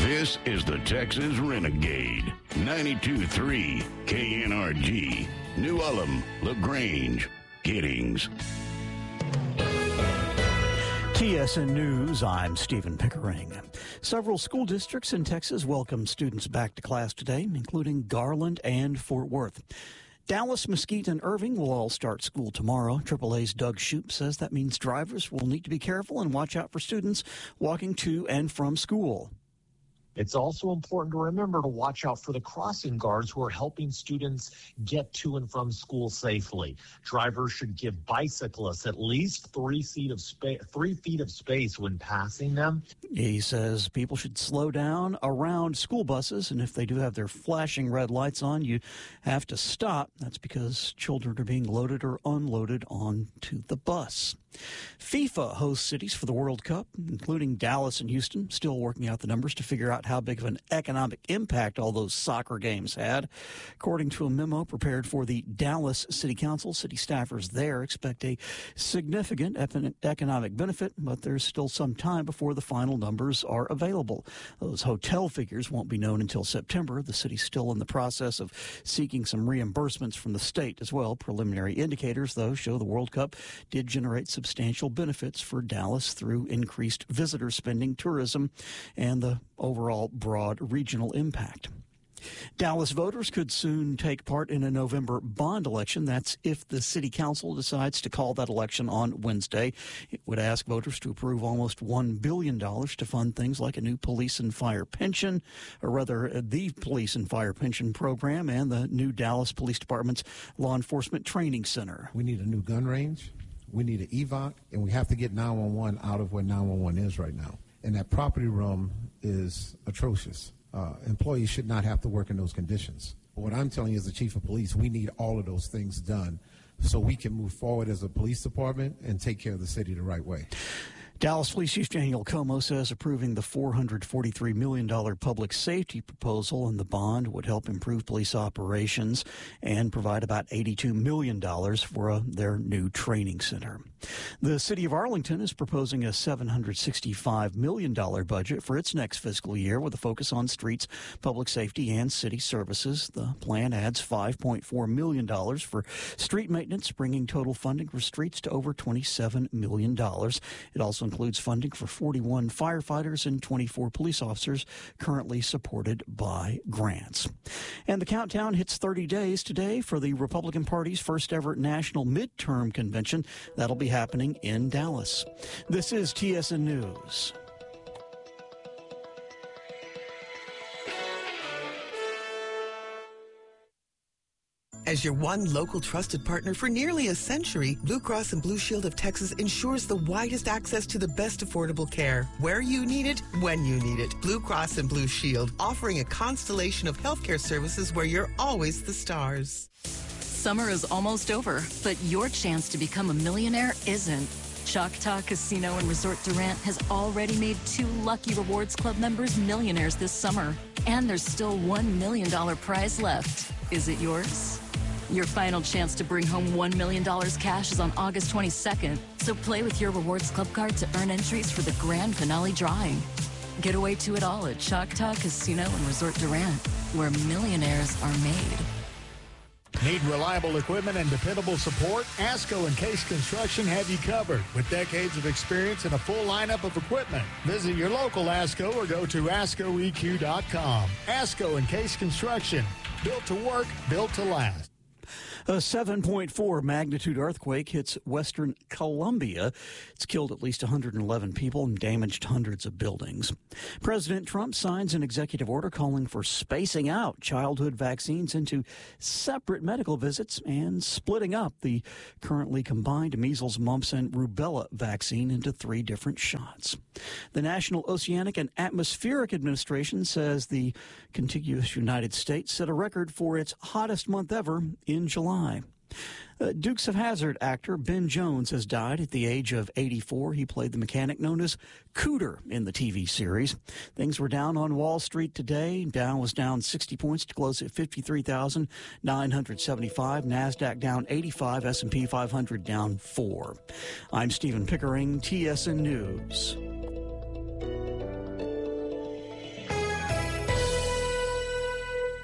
This is the Texas Renegade. 92.3 KNRG. New Ulm, LaGrange, Giddings. TSN News, I'm Stephen Pickering. Several school districts in Texas welcome students back to class today, including Garland and Fort Worth. Dallas, Mesquite, and Irving will all start school tomorrow. AAA's Doug Shoup says that means drivers will need to be careful and watch out for students walking to and from school. It's also important to remember to watch out for the crossing guards who are helping students get to and from school safely. Drivers should give bicyclists at least 3 feet of space when passing them. He says people should slow down around school buses, and if they do have their flashing red lights on, you have to stop. That's because children are being loaded or unloaded onto the bus. FIFA hosts cities for the World Cup, including Dallas and Houston, still working out the numbers to figure out how big of an economic impact all those soccer games had. According to a memo prepared for the Dallas City Council, city staffers there expect a significant economic benefit, but there's still some time before the final numbers are available. Those hotel figures won't be known until September. The city's still in the process of seeking some reimbursements from the state as well. Preliminary indicators, though, show the World Cup did generate substantial benefits for Dallas through increased visitor spending, tourism, and the overall broad regional impact. Dallas voters could soon take part in a November bond election. That's if the city council decides to call that election on Wednesday. It would ask voters to approve almost $1 billion to fund things like a new police and fire pension, or rather the police and fire pension program, and the new Dallas Police Department's law enforcement training center. We need a new gun range. We need an EVOC, and we have to get 911 out of where 911 is right now. And that property room is atrocious. Employees should not have to work in those conditions. But what I'm telling you as the chief of police, we need all of those things done so we can move forward as a police department and take care of the city the right way. Dallas Police Chief Daniel Como says approving the $443 million public safety proposal and the bond would help improve police operations and provide about $82 million for their new training center. The city of Arlington is proposing a $765 million budget for its next fiscal year with a focus on streets, public safety, and city services. The plan adds $5.4 million for street maintenance, bringing total funding for streets to over $27 million. It also includes funding for 41 firefighters and 24 police officers currently supported by grants. And the countdown hits 30 days today for the Republican Party's first ever national midterm convention. That'll be happening in Dallas. This is TSN News. As your one local trusted partner for nearly a century, Blue Cross and Blue Shield of Texas ensures the widest access to the best affordable care, where you need it, when you need it. Blue Cross and Blue Shield, offering a constellation of healthcare services where you're always the stars. Summer is almost over, but your chance to become a millionaire isn't. Choctaw Casino and Resort Durant has already made 2 Lucky Rewards Club members millionaires this summer. And there's still $1 million prize left. Is it yours? Your final chance to bring home $1 million cash is on August 22nd. So play with your Rewards Club card to earn entries for the grand finale drawing. Get away to it all at Choctaw Casino and Resort Durant, where millionaires are made. Need reliable equipment and dependable support? ASCO and Case Construction have you covered. With decades of experience and a full lineup of equipment, visit your local ASCO or go to ASCOEQ.com. ASCO and Case Construction, built to work, built to last. A 7.4 magnitude earthquake hits western Colombia. It's killed at least 111 people and damaged hundreds of buildings. President Trump signs an executive order calling for spacing out childhood vaccines into separate medical visits and splitting up the currently combined measles, mumps, and rubella vaccine into 3 different shots. The National Oceanic and Atmospheric Administration says the contiguous United States set a record for its hottest month ever in July. Dukes of Hazzard actor Ben Jones has died at the age of 84. He played the mechanic known as Cooter in the TV series. Things were down on Wall Street today. Dow was down 60 points to close at 53,975. NASDAQ down 85. S&P 500 down 4. I'm Stephen Pickering, TSN News.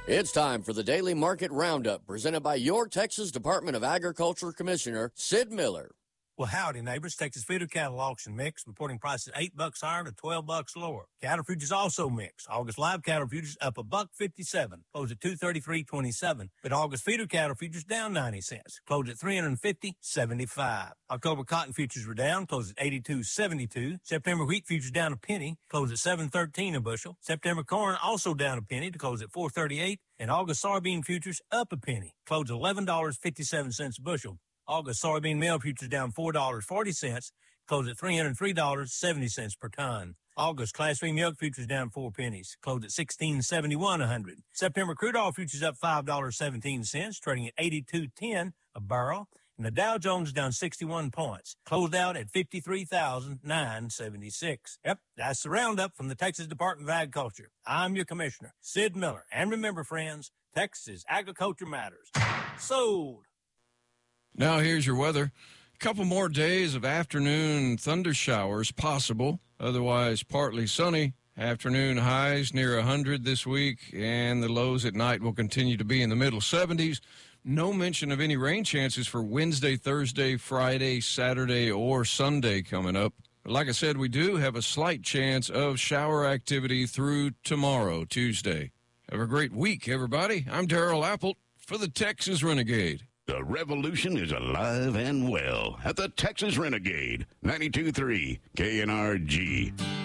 It's time for the Daily Market Roundup, presented by your Texas Department of Agriculture Commissioner, Sid Miller. Well, howdy, neighbors. Texas Feeder Cattle Auction Mix, reporting prices $8 higher to $12 lower. Cattle futures also mixed. August live cattle futures up $1.57, closed at $233.27. But August feeder cattle futures down 90 cents, closed at $350.75. October cotton futures were down, closed at $82.72. September wheat futures down a penny, closed at $7.13 a bushel. September corn also down a penny to close at $4.38. And August soybean futures up a penny, closed at $11.57 a bushel. August soybean meal futures down $4.40, closed at $303.70 per ton. August Class B milk futures down 4 pennies, closed at $16.71 a hundred. September crude oil futures up $5.17, trading at $82.10 a barrel. And the Dow Jones down 61 points, closed out at 53,976. Yep, that's the roundup from the Texas Department of Agriculture. I'm your commissioner, Sid Miller. And remember, friends, Texas agriculture matters. Sold. Now here's your weather. A couple more days of afternoon thunder showers possible. Otherwise, partly sunny. Afternoon highs near 100 this week, and the lows at night will continue to be in the middle 70s. No mention of any rain chances for Wednesday, Thursday, Friday, Saturday, or Sunday coming up. But like I said, we do have a slight chance of shower activity through tomorrow, Tuesday. Have a great week, everybody. I'm Darrell Apple for the Texas Renegade. The revolution is alive and well at the Texas Renegade, 92.3 KNRG.